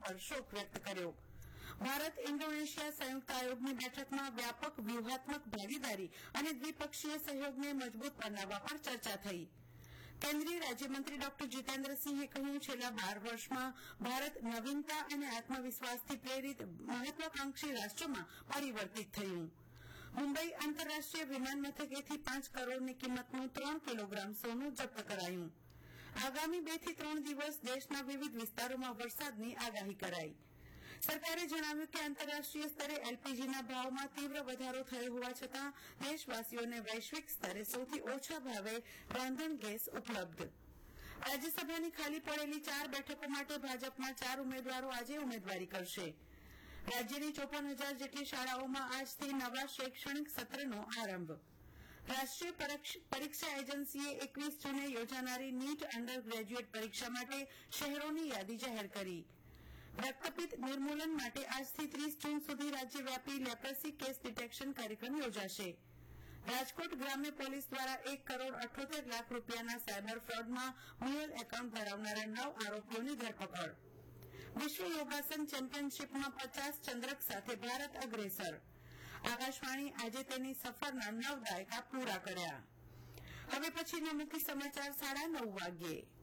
પર શોક વ્યક્ત કર્યો. ભારત ઇન્ડોનેશિયા સંયુક્ત આયોગની બેઠકમાં વ્યાપક વ્યૂહાત્મક ભાગીદારી અને દ્વિપક્ષીય સહયોગને મજબૂત બનાવવા પર ચર્ચા થઈ. કેન્દ્રીય રાજ્યમંત્રી ડોક્ટર જીતેન્દ્રસિંહે કહ્યું, છેલ્લા 12 વર્ષમાં ભારત નવીનતા અને આત્મવિશ્વાસથી પ્રેરિત મહત્વાકાંક્ષી રાષ્ટ્રમાં પરિવર્તિત થયું. મુંબઈ આંતરરાષ્ટ્રીય વિમાન મથકેથી 5 કરોડની કિંમતનું 3 કિલોગ્રામ સોનું જપ્ત કરાયું. આગામી 2 થી 3 દિવસ દેશના વિવિધ વિસ્તારોમાં વરસાદની આગાહી કરાઈ. સરકારે જણાવ્યું કે આંતરરાષ્ટ્રીય સ્તરે એલપીજીના ભાવમાં તીવ્ર વધારો થયો હોવા છતાં દેશવાસીઓને વૈશ્વિક સ્તરે સૌથી ઓછા ભાવે રાંધણ ગેસ ઉપલબ્ધ. રાજ્યસભાની ખાલી પડેલી 4 બેઠકો માટે ભાજપના 4 ઉમેદવારો આજે ઉમેદવારી કરશે. રાજ્યની 54,000 જેટલી શાળાઓમાં આજથી નવા શૈક્ષણિક સત્રનો આરંભ. રાષ્ટ્રીય પરીક્ષા એજન્સીએ 21 જૂને યોજાનારી નીટ અંડર ગ્રેજ્યુએટ પરીક્ષા માટે શહેરોની યાદી જાહેર કરી. રક્તપિત્ત નિર્મૂલન માટે આજથી 30 જૂન સુધી રાજ્યવ્યાપી લેપ્રસી કેસ ડિટેક્શન કાર્યક્રમ યોજાશે. રાજકોટ ગ્રામ્ય પોલીસ દ્વારા 1 કરોડ 78 લાખ રૂપિયાના સાયબર ફ્રોડમાં મ્યુઅલ એકાઉન્ટ ધરાવનારા 9 આરોપીઓની ધરપકડ. વિશ્વ યોગાસન ચેમ્પિયનશીપમાં 50 ચંદ્રક સાથે ભારત અગ્રેસર. આકાશવાણી આજે તેની સફરના 9 દાયકા પૂરા કર્યા. હવે પછીના મુખ્ય સમાચાર 9:30 વાગ્યે.